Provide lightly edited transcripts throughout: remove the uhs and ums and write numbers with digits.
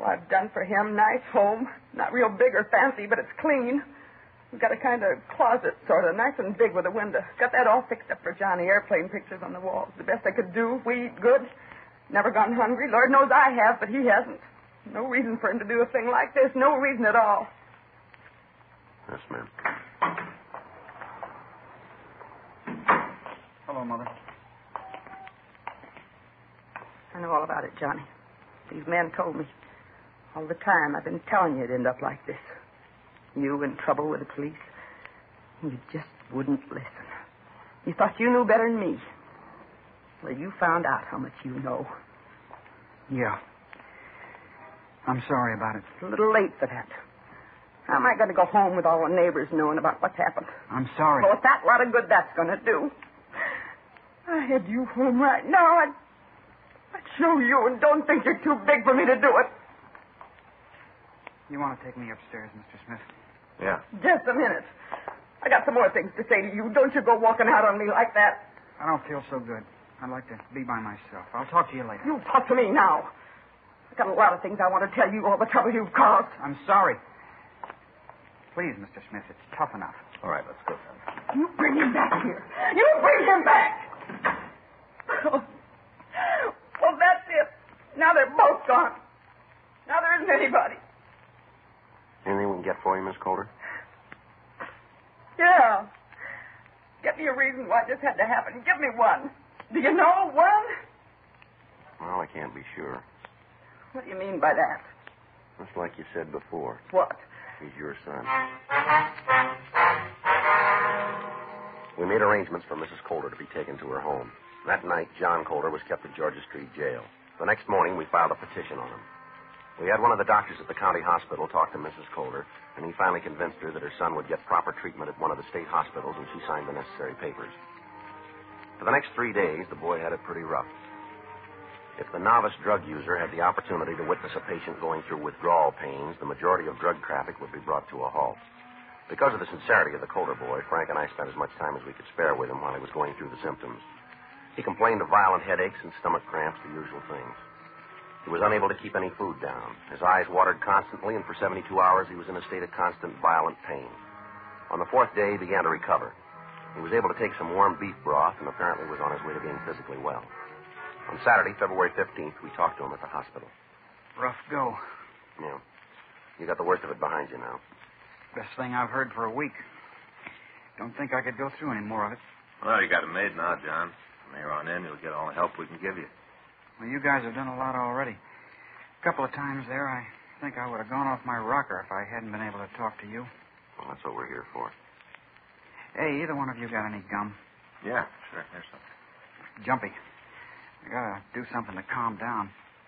All I've done for him, nice home. Not real big or fancy, but it's clean. We've got a kind of closet, sort of, nice and big with a window. Got that all fixed up for Johnny, airplane pictures on the walls. The best I could do. We eat good. Never gone hungry. Lord knows I have, but he hasn't. No reason for him to do a thing like this. No reason at all. Yes, ma'am. Hello, Mother. I know all about it, Johnny. These men told me. All the time I've been telling you it'd end up like this. You in trouble with the police. You just wouldn't listen. You thought you knew better than me. Well, you found out how much you know. Yeah. I'm sorry about it. It's a little late for that. How am I going to go home with all the neighbors knowing about what's happened? I'm sorry. Well, if that lot of good that's going to do. I had you home right now. I'd show you, and don't think you're too big for me to do it. You want to take me upstairs, Mr. Smith? Yeah. Just a minute. I got some more things to say to you. Don't you go walking out on me like that. I don't feel so good. I'd like to be by myself. I'll talk to you later. You talk to me now. I got a lot of things I want to tell you, all the trouble you've caused. I'm sorry. Please, Mr. Smith, it's tough enough. All right, let's go then. You bring him back here. You bring him back. Well, that's it. Now they're both gone. Now there isn't anybody. Anything we can get for you, Miss Calder? Yeah. Get me a reason why this had to happen. Give me one. Do you know one? Well, I can't be sure. What do you mean by that? Just like you said before. What? He's your son. We made arrangements for Mrs. Calder to be taken to her home. That night, John Calder was kept at Georgia Street Jail. The next morning, we filed a petition on him. We had one of the doctors at the county hospital talk to Mrs. Calder, and he finally convinced her that her son would get proper treatment at one of the state hospitals, and she signed the necessary papers. For the next 3 days, the boy had it pretty rough. If the novice drug user had the opportunity to witness a patient going through withdrawal pains, the majority of drug traffic would be brought to a halt. Because of the sincerity of the Calder boy, Frank and I spent as much time as we could spare with him while he was going through the symptoms. He complained of violent headaches and stomach cramps, the usual things. He was unable to keep any food down. His eyes watered constantly, and for 72 hours he was in a state of constant violent pain. On the 4th day, he began to recover. He was able to take some warm beef broth and apparently was on his way to being physically well. On Saturday, February 15th, we talked to him at the hospital. Rough go. Yeah. You got the worst of it behind you now. Best thing I've heard for a week. Don't think I could go through any more of it. Well, you got it made now, John. From here on in, you'll get all the help we can give you. Well, you guys have done a lot already. A couple of times there, I think I would have gone off my rocker if I hadn't been able to talk to you. Well, that's what we're here for. Hey, either one of you got any gum? Yeah, sure. Here's some. Jumpy. I gotta do something to calm down.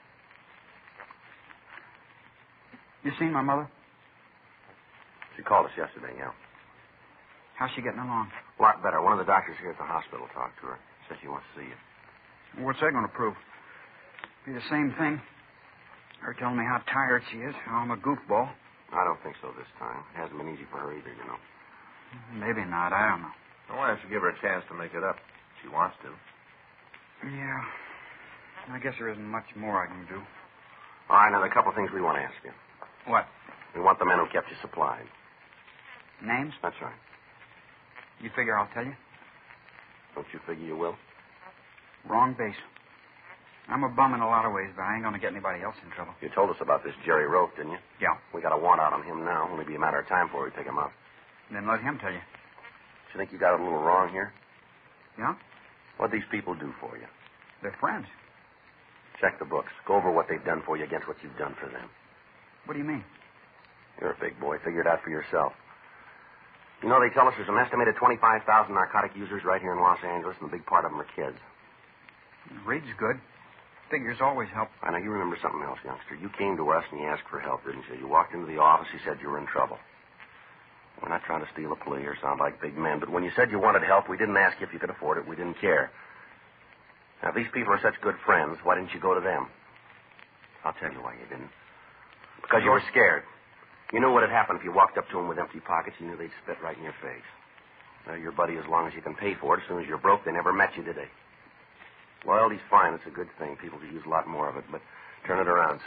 You seen my mother? She called us yesterday, yeah. How's she getting along? A lot better. One of the doctors here at the hospital talked to her. Said she wants to see you. What's that going to prove? Be the same thing. Her telling me how tired she is, how I'm a goofball. I don't think so this time. It hasn't been easy for her either, you know. Maybe not. I don't know. Well, why don't you give her a chance to make it up? She wants to. Yeah. I guess there isn't much more I can do. All right, now, there are a couple of things we want to ask you. What? We want the men who kept you supplied. Names? That's right. You figure I'll tell you? Don't you figure you will? Wrong base. I'm a bum in a lot of ways, but I ain't going to get anybody else in trouble. You told us about this Jerry Rope, didn't you? Yeah. We got a warrant out on him now. Only be a matter of time before we pick him up. Then let him tell you. Do you think you got it a little wrong here? Yeah? What'd these people do for you? They're friends. Check the books. Go over what they've done for you against what you've done for them. What do you mean? You're a big boy. Figure it out for yourself. You know, they tell us there's an estimated 25,000 narcotic users right here in Los Angeles, and a big part of them are kids. Reed's good. Figures always help. I know you remember something else, youngster. You came to us and you asked for help, didn't you? You walked into the office, you said you were in trouble. We're not trying to steal a plea or sound like big men, but when you said you wanted help, we didn't ask you if you could afford it. We didn't care. Now, if these people are such good friends, why didn't you go to them? I'll tell you why you didn't. Because you were scared. You knew what had happened if you walked up to them with empty pockets. You knew they'd spit right in your face. They're your buddy as long as you can pay for it. As soon as you're broke, they never met you, did they? Loyalty's fine. It's a good thing. People could use a lot more of it. But turn it around, son.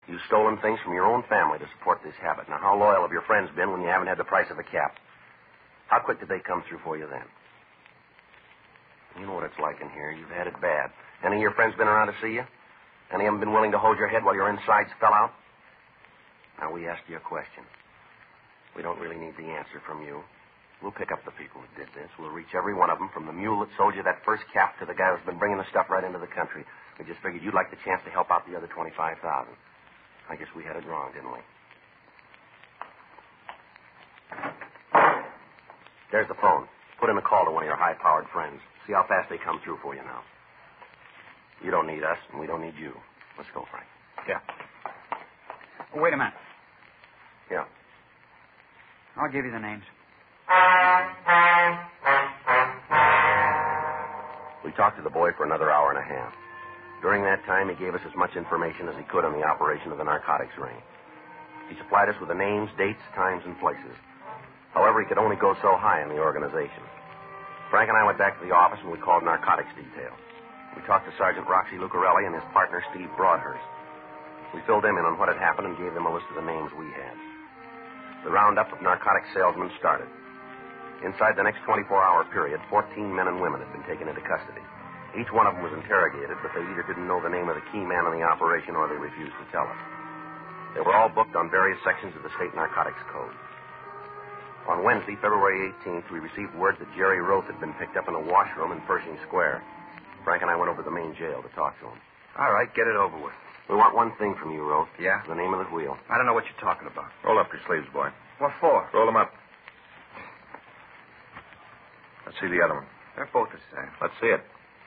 You've stolen things from your own family to support this habit. Now, how loyal have your friends been when you haven't had the price of a cap? How quick did they come through for you then? You know what it's like in here. You've had it bad. Any of your friends been around to see you? Any of them been willing to hold your head while your insides fell out? Now, we asked you a question. We don't really need the answer from you. We'll pick up the people who did this. We'll reach every one of them, from the mule that sold you that first cap to the guy who's been bringing the stuff right into the country. We just figured you'd like the chance to help out the other 25,000. I guess we had it wrong, didn't we? There's the phone. Put in a call to one of your high-powered friends. See how fast they come through for you now. You don't need us, and we don't need you. Let's go, Frank. Yeah. Oh, wait a minute. Yeah. I'll give you the names. We talked to the boy for another hour and a half. During that time, he gave us as much information as he could on the operation of the narcotics ring. He supplied us with the names, dates, times, and places. However, he could only go so high in the organization. Frank and I went back to the office, and we called narcotics detail. We talked to Sergeant Roxy Lucarelli and his partner, Steve Broadhurst. We filled them in on what had happened and gave them a list of the names we had. The roundup of narcotics salesmen started. Inside the next 24-hour period, 14 men and women had been taken into custody. Each one of them was interrogated, but they either didn't know the name of the key man in the operation or they refused to tell us. They were all booked on various sections of the state narcotics code. On Wednesday, February 18th, we received word that Jerry Roth had been picked up in a washroom in Pershing Square. Frank and I went over to the main jail to talk to him. All right, get it over with. We want one thing from you, Roth. Yeah? The name of the wheel. I don't know what you're talking about. Roll up your sleeves, boy. What for? Roll them up. Let's see the other one. They're both the same. Let's see it.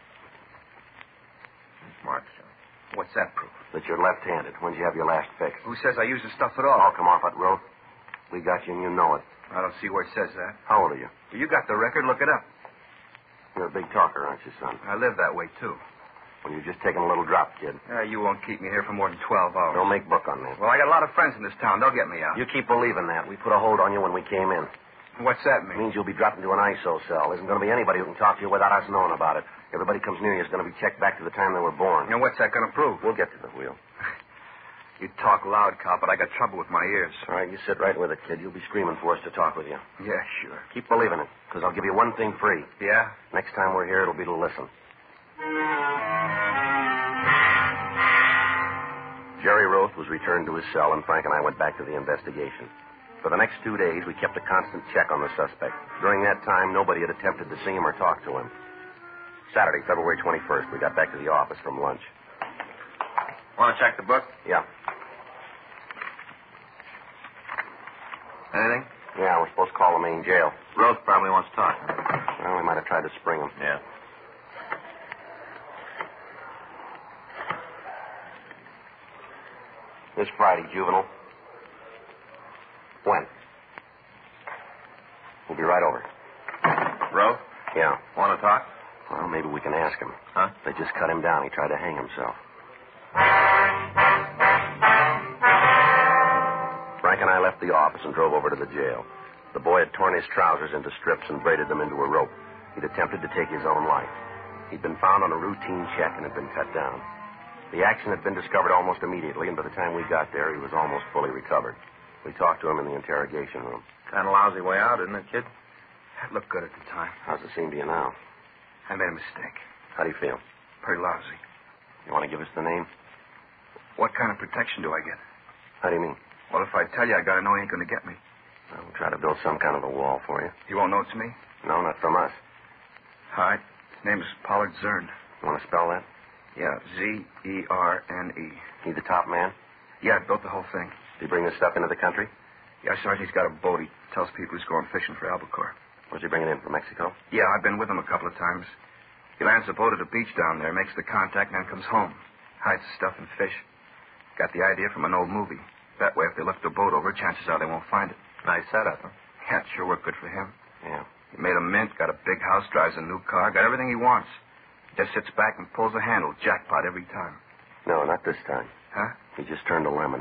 Mark, John. What's that proof? That you're left-handed. When'd you have your last fix? Who says I use the stuff at Oh, all? come off it, Roth. We got you and you know it. I don't see where it says that. How old are you? Well, you got the record. Look it up. You're a big talker, aren't you, son? I live that way, too. Well, you're just taking a little drop, kid. You won't keep me here for more than 12 hours. Don't make book on that. Well, I got a lot of friends in this town. They'll get me out. You keep believing that. We put a hold on you when we came in. What's that It mean? means you'll be dropped into an ISO cell. Isn't going to be anybody who can talk to you without us knowing about it. Everybody comes near you is going to be checked back to the time they were born. And what's that going to prove? We'll get to the wheel. You talk loud, cop, but I got trouble with my ears. All right, you sit right with it, kid. You'll be screaming for us to talk with you. Yeah, sure. Keep believing it, because I'll give you one thing free. Yeah? Next time we're here, it'll be to listen. Jerry Roth was returned to his cell, and Frank and I went back to the investigation. For the next 2 days, we kept a constant check on the suspect. During that time, nobody had attempted to see him or talk to him. Saturday, February 21st, we got back to the office from lunch. Want to check the book? Yeah. Anything? Yeah, we're supposed to call the main jail. Roth probably wants to talk. Well, we might have tried to spring him. Yeah. This Friday, juvenile. When? We'll be right over. Roth? Yeah. Want to talk? Well, maybe we can ask him. Huh? They just cut him down. He tried to hang himself. Frank and I left the office and drove over to the jail. The boy had torn his trousers into strips and braided them into a rope. He'd attempted to take his own life. He'd been found on a routine check and had been cut down. The action had been discovered almost immediately, and by the time we got there, he was almost fully recovered. We talked to him in the interrogation room. Kind of lousy way out, isn't it, kid? That looked good at the time. How's it seem to you now? I made a mistake. How do you feel? Pretty lousy. You want to give us the name? What kind of protection do I get? How do you mean? Well, if I tell you, I gotta know he ain't gonna get me. Well, we'll try to build some kind of a wall for you. You won't know it's me? No, not from us. All right. His name's Pollard Zern. You want to spell that? Yeah, Z-E-R-N-E. He the top man? Yeah, I built the whole thing. Did he bring this stuff into the country? Yeah, Sergeant, he's got a boat. He tells people he's going fishing for albacore. Was he bringing it in from Mexico? Yeah, I've been with him a couple of times. He lands the boat at a beach down there, makes the contact, and then comes home. Hides the stuff in fish. Got the idea from an old movie. That way, if they look the boat over, chances are they won't find it. Nice setup, huh? Yeah, it sure worked good for him. Yeah. He made a mint, got a big house, drives a new car, got everything he wants. Just sits back and pulls a handle. Jackpot every time. No, not this time. Huh? He just turned a lemon.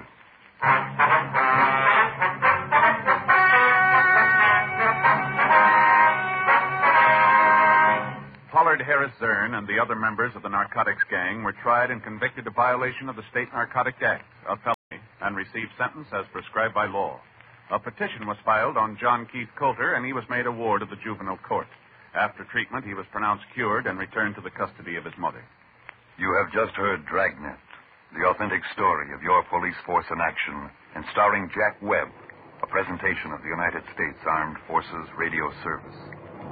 Pollard Harris Zern and the other members of the narcotics gang were tried and convicted of violation of the State Narcotic Act, a felony. and receive sentence as prescribed by law. A petition was filed on John Keith Coulter, and he was made a ward of the juvenile court. After treatment, he was pronounced cured and returned to the custody of his mother. You have just heard Dragnet, the authentic story of your police force in action, and starring Jack Webb, a presentation of the United States Armed Forces Radio Service.